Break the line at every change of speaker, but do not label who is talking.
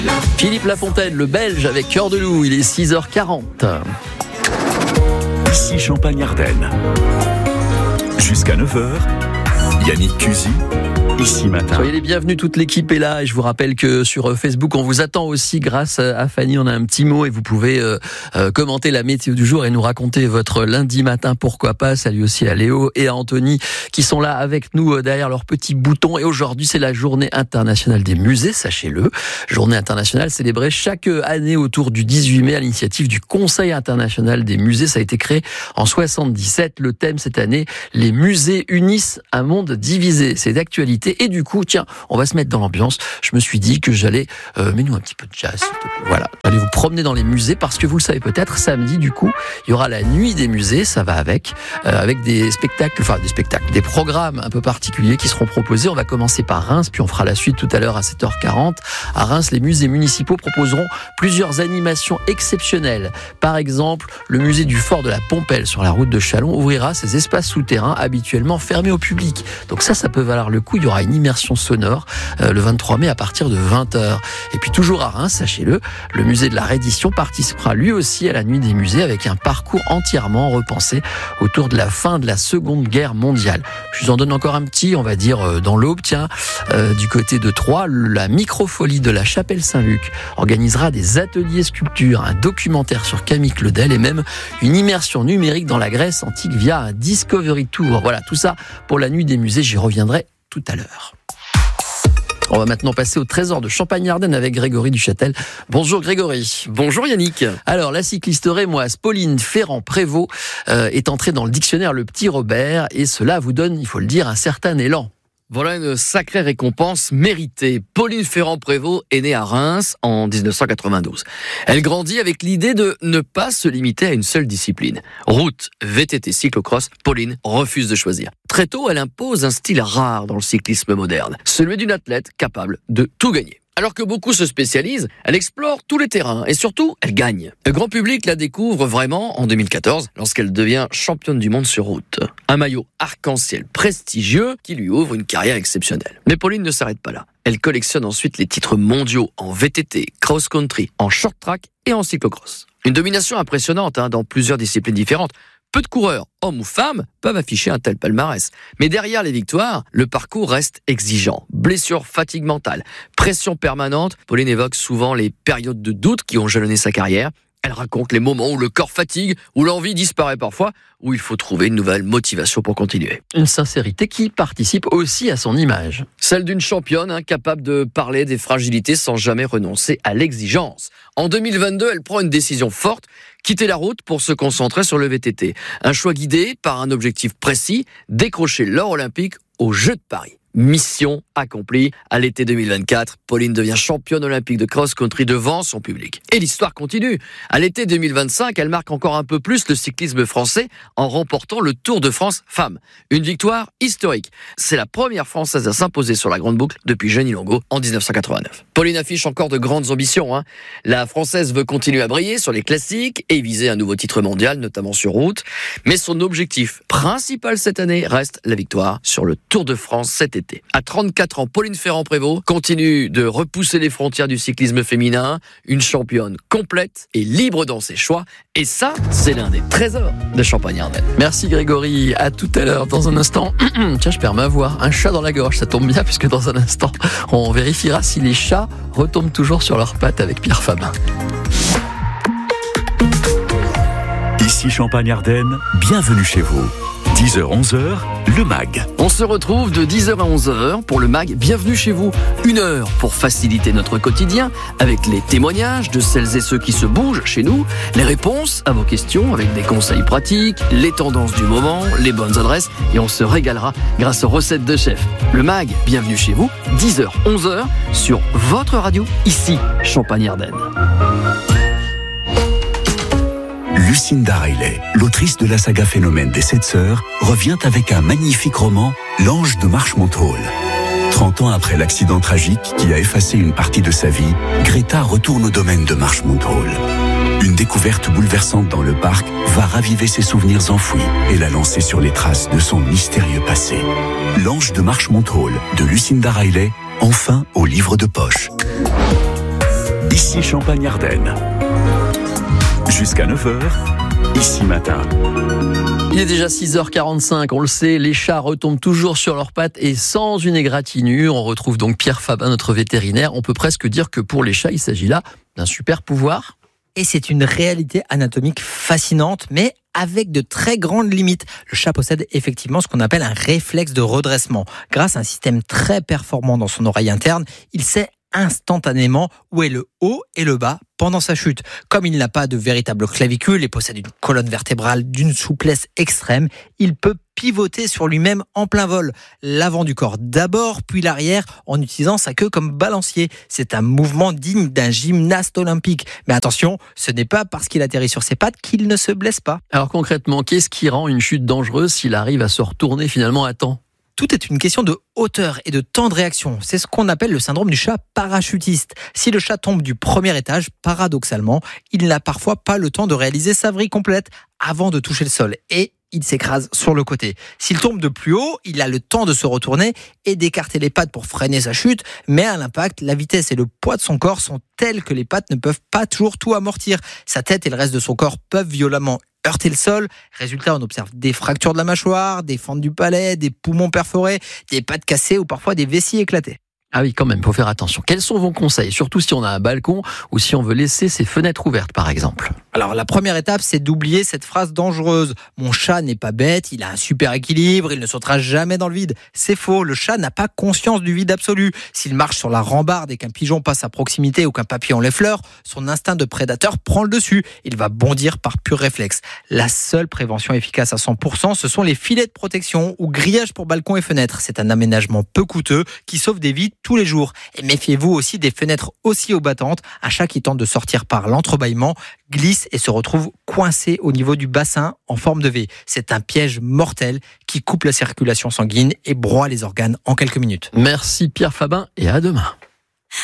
Philippe Lafontaine, le Belge avec Cœur de Loup, il est 6h40.
Ici Champagne-Ardenne. Jusqu'à 9h, Yannick Cusy, Ici Matin.
Soyez les bienvenus, toute l'équipe est là et je vous rappelle que sur Facebook on vous attend aussi grâce à Fanny, on a un petit mot et vous pouvez commenter la météo du jour et nous raconter votre lundi matin, pourquoi pas. Salut aussi à Léo et à Anthony qui sont là avec nous derrière leurs petits boutons. Et aujourd'hui c'est la journée internationale des musées, sachez-le. Journée internationale célébrée chaque année autour du 18 mai à l'initiative du Conseil international des musées. Ça a été créé en 77. Le thème cette année, les musées unissent un monde divisé. C'est d'actualité. Et du coup, tiens, on va se mettre dans l'ambiance. Je me suis dit que j'allais, mets-nous un petit peu de jazz, s'il te plaît. Voilà, allez vous promener dans les musées parce que vous le savez peut-être, samedi du coup, il y aura la nuit des musées, ça va avec des spectacles, des programmes un peu particuliers qui seront proposés. On va commencer par Reims, puis on fera la suite tout à l'heure à 7h40. À Reims, les musées municipaux proposeront plusieurs animations exceptionnelles. Par exemple, le musée du Fort de la Pompelle sur la route de Châlons ouvrira ses espaces souterrains habituellement fermés au public. Donc ça peut valoir le coup. Il y aura une immersion sonore le 23 mai à partir de 20h. Et puis toujours à Reims, sachez-le, le musée de la Reddition participera lui aussi à la nuit des musées avec un parcours entièrement repensé autour de la fin de la Seconde Guerre mondiale. Je vous en donne encore un petit, on va dire dans l'Aube, tiens, du côté de Troyes, la Microfolie de la Chapelle Saint-Luc organisera des ateliers sculptures, un documentaire sur Camille Claudel et même une immersion numérique dans la Grèce antique via un Discovery Tour. Voilà, tout ça pour la nuit des musées, j'y reviendrai tout à l'heure. On va maintenant passer au trésor de Champagne-Ardenne avec Grégory Duchâtel. Bonjour Grégory.
Bonjour Yannick.
Alors la cycliste rémoise Pauline Ferrand-Prévot est entrée dans le dictionnaire Le Petit Robert et cela vous donne, il faut le dire, un certain élan.
Voilà une sacrée récompense méritée. Pauline Ferrand-Prévot est née à Reims en 1992. Elle grandit avec l'idée de ne pas se limiter à une seule discipline. Route, VTT, cyclocross, Pauline refuse de choisir. Très tôt, elle impose un style rare dans le cyclisme moderne, celui d'une athlète capable de tout gagner. Alors que beaucoup se spécialisent, elle explore tous les terrains et surtout, elle gagne. Le grand public la découvre vraiment en 2014 lorsqu'elle devient championne du monde sur route. Un maillot arc-en-ciel prestigieux qui lui ouvre une carrière exceptionnelle. Mais Pauline ne s'arrête pas là. Elle collectionne ensuite les titres mondiaux en VTT, cross-country, en short-track et en cyclocross. Une domination impressionnante dans plusieurs disciplines différentes. Peu de coureurs, hommes ou femmes, peuvent afficher un tel palmarès. Mais derrière les victoires, le parcours reste exigeant. Blessures, fatigue mentale, pression permanente. Pauline évoque souvent les périodes de doute qui ont jalonné sa carrière. Elle raconte les moments où le corps fatigue, où l'envie disparaît parfois, où il faut trouver une nouvelle motivation pour continuer.
Une sincérité qui participe aussi à son image.
Celle d'une championne capable de parler des fragilités sans jamais renoncer à l'exigence. En 2022, elle prend une décision forte, quitter la route pour se concentrer sur le VTT. Un choix guidé par un objectif précis, décrocher l'or olympique aux Jeux de Paris. Mission accomplie. À l'été 2024, Pauline devient championne olympique de cross-country devant son public. Et l'histoire continue. À l'été 2025, elle marque encore un peu plus le cyclisme français en remportant le Tour de France Femmes. Une victoire historique. C'est la première Française à s'imposer sur la Grande Boucle depuis Jenny Longo en 1989. Pauline affiche encore de grandes ambitions. La Française veut continuer à briller sur les classiques et viser un nouveau titre mondial, notamment sur route. Mais son objectif principal cette année reste la victoire sur le Tour de France cet été. À 34 ans, Pauline Ferrand-Prévot continue de repousser les frontières du cyclisme féminin, une championne complète et libre dans ses choix. Et ça, c'est l'un des trésors de Champagne-Ardenne.
Merci Grégory, à tout à l'heure. Dans un instant, tiens, je perds ma voix, un chat dans la gorge, ça tombe bien puisque dans un instant, on vérifiera si les chats retombent toujours sur leurs pattes avec Pierre Fabin.
Ici Champagne-Ardenne, bienvenue chez vous. 10h-11h, le MAG.
On se retrouve de 10h à 11h pour le MAG. Bienvenue chez vous. 1 heure pour faciliter notre quotidien avec les témoignages de celles et ceux qui se bougent chez nous, les réponses à vos questions avec des conseils pratiques, les tendances du moment, les bonnes adresses et on se régalera grâce aux recettes de chef. Le MAG, bienvenue chez vous, 10h, 11h sur votre radio, ici, Champagne-Ardenne.
Lucinda Riley, l'autrice de la saga Phénomène des 7 sœurs, revient avec un magnifique roman, L'Ange de Marshmont-Hall. 30 ans après l'accident tragique qui a effacé une partie de sa vie, Greta retourne au domaine de Marshmont-Hall. Une découverte bouleversante dans le parc va raviver ses souvenirs enfouis et la lancer sur les traces de son mystérieux passé. L'Ange de Marshmont-Hall de Lucinda Riley, enfin au livre de poche. ici Champagne-Ardenne. Jusqu'à 9h, ici matin.
Il est déjà 6h45, on le sait, les chats retombent toujours sur leurs pattes et sans une égratignure. On retrouve donc Pierre Fabin, notre vétérinaire. On peut presque dire que pour les chats, il s'agit là d'un super pouvoir.
Et c'est une réalité anatomique fascinante, mais avec de très grandes limites. Le chat possède effectivement ce qu'on appelle un réflexe de redressement. Grâce à un système très performant dans son oreille interne, il sait instantanément où est le haut et le bas pendant sa chute. Comme il n'a pas de véritable clavicule et possède une colonne vertébrale d'une souplesse extrême, il peut pivoter sur lui-même en plein vol. L'avant du corps d'abord, puis l'arrière en utilisant sa queue comme balancier. C'est un mouvement digne d'un gymnaste olympique. Mais attention, ce n'est pas parce qu'il atterrit sur ses pattes qu'il ne se blesse pas.
Alors concrètement, qu'est-ce qui rend une chute dangereuse s'il arrive à se retourner finalement à temps ?
Tout est une question de hauteur et de temps de réaction. C'est ce qu'on appelle le syndrome du chat parachutiste. Si le chat tombe du premier étage, paradoxalement, il n'a parfois pas le temps de réaliser sa vrille complète avant de toucher le sol. Et il s'écrase sur le côté. S'il tombe de plus haut, il a le temps de se retourner et d'écarter les pattes pour freiner sa chute, mais à l'impact, la vitesse et le poids de son corps sont tels que les pattes ne peuvent pas toujours tout amortir. Sa tête et le reste de son corps peuvent violemment heurter le sol. Résultat, on observe des fractures de la mâchoire, des fentes du palais, des poumons perforés, des pattes cassées ou parfois des vessies éclatées.
Ah oui, quand même, faut faire attention. Quels sont vos conseils, surtout si on a un balcon ou si on veut laisser ses fenêtres ouvertes, par exemple ?
Alors, la première étape, c'est d'oublier cette phrase dangereuse. Mon chat n'est pas bête, il a un super équilibre, il ne sautera jamais dans le vide. C'est faux, le chat n'a pas conscience du vide absolu. S'il marche sur la rambarde et qu'un pigeon passe à proximité ou qu'un papillon l'effleure, son instinct de prédateur prend le dessus. Il va bondir par pur réflexe. La seule prévention efficace à 100%, ce sont les filets de protection ou grillages pour balcons et fenêtres. C'est un aménagement peu coûteux qui sauve des vies tous les jours. Et méfiez-vous aussi des fenêtres aussi haut battantes. Un chat qui tente de sortir par l'entrebâillement glisse et se retrouve coincé au niveau du bassin en forme de V. C'est un piège mortel qui coupe la circulation sanguine et broie les organes en quelques minutes.
Merci Pierre Fabin et à demain.